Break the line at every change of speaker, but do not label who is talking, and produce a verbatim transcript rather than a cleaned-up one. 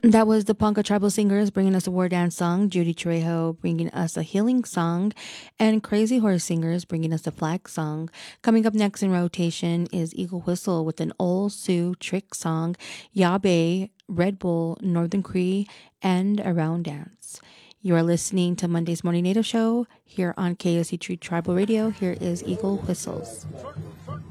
That was the Ponca Tribal Singers bringing us a war dance song, Judy Trejo bringing us a healing song, and Crazy Horse Singers bringing us a flag song. Coming up next in rotation is Eagle Whistle with an old Sioux trick song, Yabe, Red Bull, Northern Cree, and Around Dance. You are listening to Monday's Morning Native Show here on K O C Tree Tribal Radio. Here is Eagle Whistles.